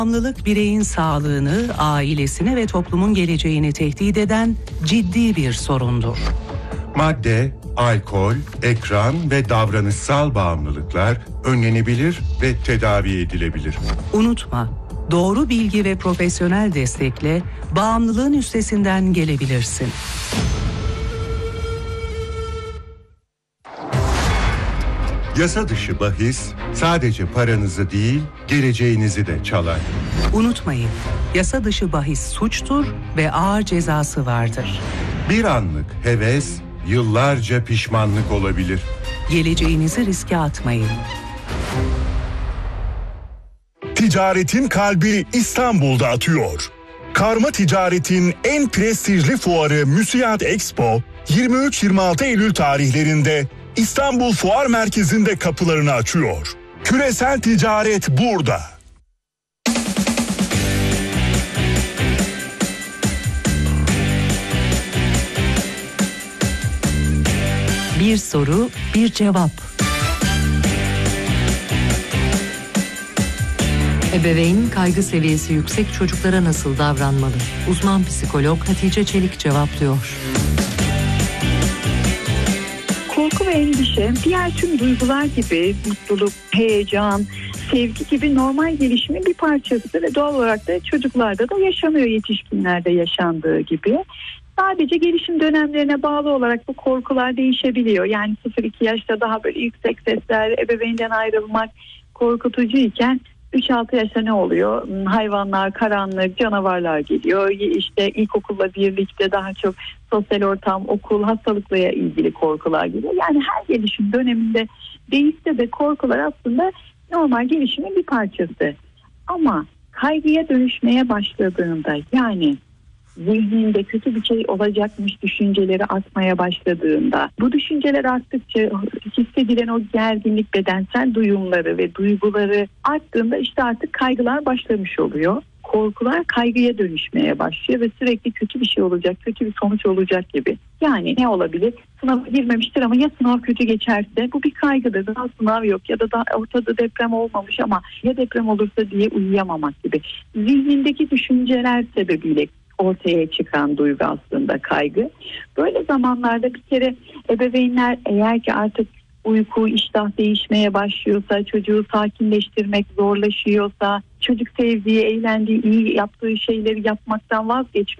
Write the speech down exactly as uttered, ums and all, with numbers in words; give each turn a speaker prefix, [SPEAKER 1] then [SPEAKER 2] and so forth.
[SPEAKER 1] Bağımlılık bireyin sağlığını, ailesini ve toplumun geleceğini tehdit eden ciddi bir sorundur.
[SPEAKER 2] Madde, alkol, ekran ve davranışsal bağımlılıklar önlenebilir ve tedavi edilebilir.
[SPEAKER 1] Unutma, doğru bilgi ve profesyonel destekle bağımlılığın üstesinden gelebilirsin.
[SPEAKER 2] Yasa dışı bahis sadece paranızı değil, geleceğinizi de çalar.
[SPEAKER 1] Unutmayın, yasa dışı bahis suçtur ve ağır cezası vardır.
[SPEAKER 2] Bir anlık heves, yıllarca pişmanlık olabilir.
[SPEAKER 1] Geleceğinizi riske atmayın.
[SPEAKER 3] Ticaretin kalbi İstanbul'da atıyor. Karma ticaretin en prestijli fuarı Müsiyat Expo yirmi üç yirmi altı Eylül tarihlerinde İstanbul Fuar Merkezi'nde kapılarını açıyor. Küresel ticaret burada.
[SPEAKER 1] Bir soru, bir cevap. Ebeveyn kaygı seviyesi yüksek çocuklara nasıl davranmalı? Uzman psikolog Hatice Çelik cevaplıyor.
[SPEAKER 4] Korku ve endişe diğer tüm duygular gibi mutluluk, heyecan, sevgi gibi normal gelişimin bir parçası ve doğal olarak da çocuklarda da yaşanıyor, yetişkinlerde yaşandığı gibi. Sadece gelişim dönemlerine bağlı olarak bu korkular değişebiliyor. Yani sıfır iki yaşta daha böyle yüksek sesler, ebeveynden ayrılmak korkutucu iken üç altı yaşta ne oluyor? Hayvanlar, karanlık, canavarlar geliyor. İşte ilkokulla birlikte daha çok sosyal ortam, okul, hastalıkla ilgili korkular geliyor. Yani her gelişim döneminde değişse de korkular aslında normal gelişimin bir parçası. Ama kaygıya dönüşmeye başladığında, yani zihninde kötü bir şey olacakmış düşünceleri artmaya başladığında, bu düşünceler arttıkça hissedilen o gerginlik, bedensel duyumları ve duyguları arttığında işte artık kaygılar başlamış oluyor. Korkular kaygıya dönüşmeye başlıyor ve sürekli kötü bir şey olacak, kötü bir sonuç olacak gibi. Yani ne olabilir? Sınava girmemiştir ama ya sınav kötü geçerse, bu bir kaygıdır. Daha sınav yok ya da daha ortada deprem olmamış ama ya deprem olursa diye uyuyamamak gibi. Zihnindeki düşünceler sebebiyle ortaya çıkan duygu aslında kaygı. Böyle zamanlarda bir kere ebeveynler eğer ki artık uyku, iştah değişmeye başlıyorsa, çocuğu sakinleştirmek zorlaşıyorsa, çocuk sevdiği, eğlendiği, iyi yaptığı şeyleri yapmaktan vazgeçmek